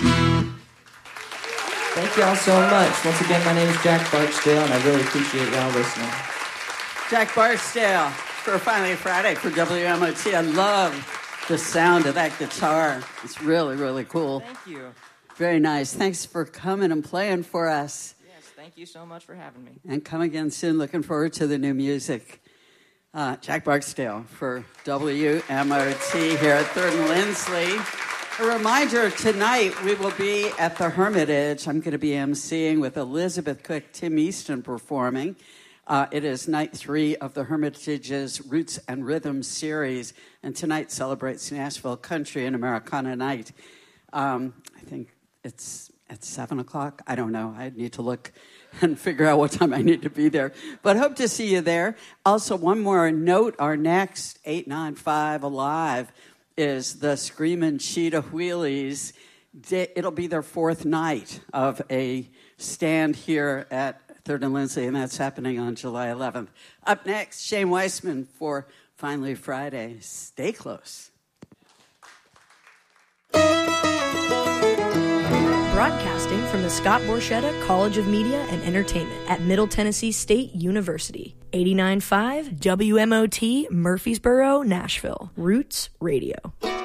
Thank y'all so much. Once again, my name is Jack Barksdale, and I really appreciate y'all listening. Jack Barksdale for Finally Friday for WMOT. I love the sound of that guitar. It's really, really cool. Thank you. Very nice. Thanks for coming and playing for us. Yes, thank you so much for having me. And come again soon. Looking forward to the new music. Jack Barksdale for WMOT here at 3rd and Lindsley. A reminder, tonight we will be at the Hermitage. I'm going to be emceeing with Elizabeth Cook, Tim Easton performing. It is night 3 of the Hermitage's Roots and Rhythm series, and tonight celebrates Nashville Country and Americana Night. I think it's at 7 o'clock. I don't know. I need to look and figure out what time I need to be there. But hope to see you there. Also, one more note. Our next 895 Alive is the Screamin' Cheetah Wheelies. It'll be their 4th night of a stand here at 3rd and Lindsley, and that's happening on July 11th. Up next, Shane Weissman for Finally Friday. Stay close. Broadcasting from the Scott Borchetta College of Media and Entertainment at Middle Tennessee State University. 89.5 WMOT, Murfreesboro, Nashville. Roots Radio.